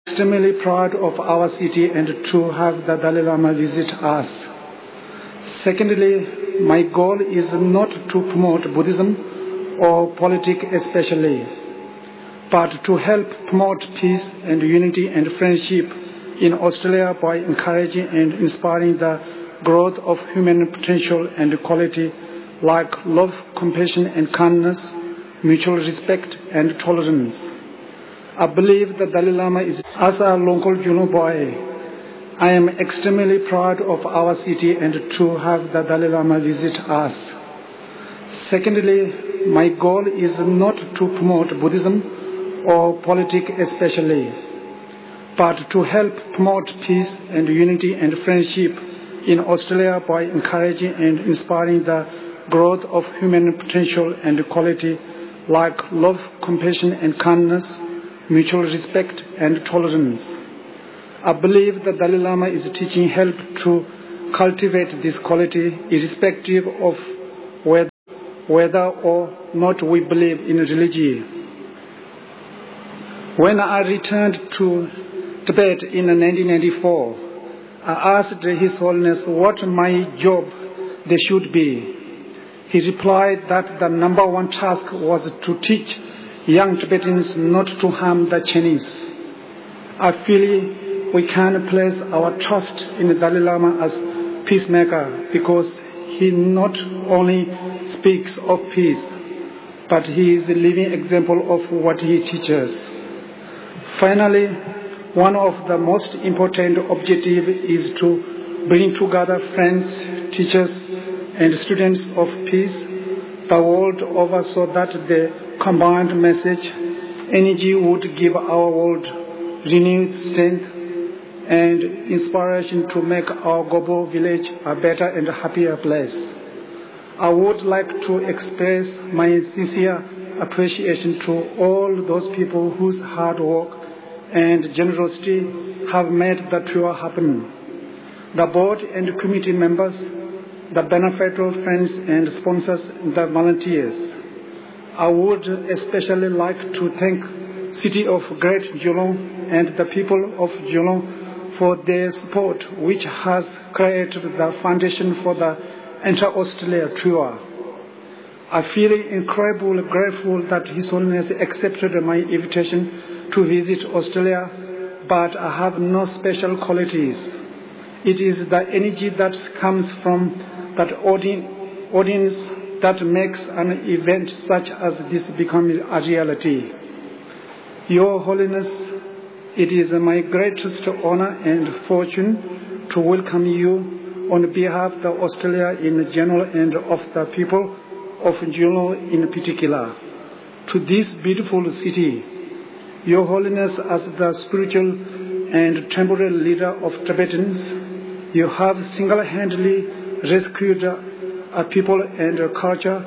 Extremely proud of our city and to have the Dalai Lama visit us. Secondly, my goal is not to promote Buddhism or politics especially, but to help promote peace and unity and friendship in Australia by encouraging and inspiring the growth of human potential and quality like love, compassion and kindness, mutual respect and tolerance. I believe the Dalai Lama is, as a local Julong boy, I am extremely proud of our city and to have the Dalai Lama visit us. Secondly, my goal is not to promote Buddhism or politics especially, but to help promote peace and unity and friendship in Australia by encouraging and inspiring the growth of human potential and quality like love, compassion and kindness, mutual respect and tolerance. I believe the Dalai Lama is teaching help to cultivate this quality irrespective of whether or not we believe in religion. When I returned to Tibet in 1994, I asked His Holiness what my job there should be. He replied that the number one task was to teach young Tibetans not to harm the Chinese. I feel we can place our trust in the Dalai Lama as peacemaker because he not only speaks of peace, but he is a living example of what he teaches. Finally, one of the most important objectives is to bring together friends, teachers, and students of peace the world over so that the combined message, energy would give our world renewed strength and inspiration to make our global village a better and happier place. I would like to express my sincere appreciation to all those people whose hard work and generosity have made the tour happen. The board and committee members, the benefactor friends and sponsors, the volunteers. I would especially like to thank City of Great Julong and the people of Julong for their support, which has created the foundation for the Inter-Australia tour. I feel incredibly grateful that His Holiness accepted my invitation to visit Australia, but I have no special qualities. It is the energy that comes from that audience that makes an event such as this become a reality. Your Holiness, it is my greatest honor and fortune to welcome you on behalf of Australia in general and of the people of Julong in particular, to this beautiful city. Your Holiness, as the spiritual and temporal leader of Tibetans, you have single-handedly rescued a people and a culture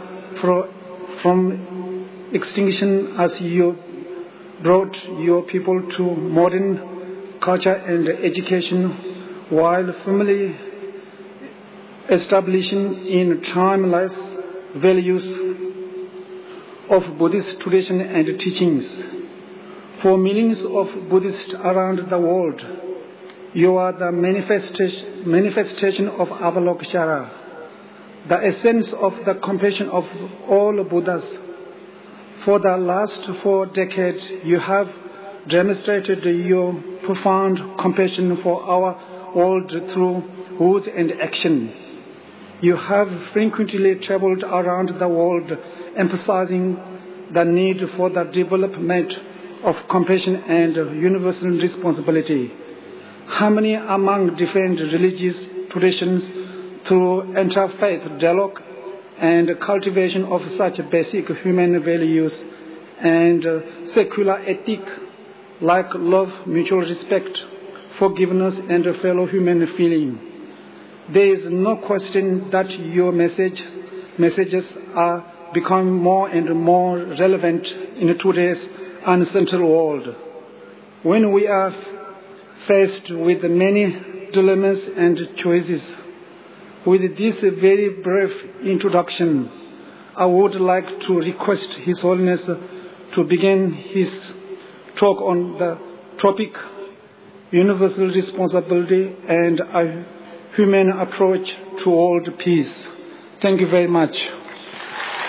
from extinction as you brought your people to modern culture and education while firmly establishing in timeless values of Buddhist tradition and teachings. For millions of Buddhists around the world, you are the manifestation of Avalokiteshvara, the essence of the compassion of all Buddhas. For the last 4 decades, you have demonstrated your profound compassion for our world through words and action. You have frequently traveled around the world, emphasizing the need for the development of compassion and universal responsibility, harmony among different religious traditions through interfaith dialogue and cultivation of such basic human values and secular ethic like love, mutual respect, forgiveness, and fellow human feeling. There is no question that your messages are becoming more and more relevant in today's unsettled world. When we are faced with many dilemmas and choices, with this very brief introduction, I would like to request His Holiness to begin his talk on the topic universal responsibility, and a humane approach to world peace. Thank you very much.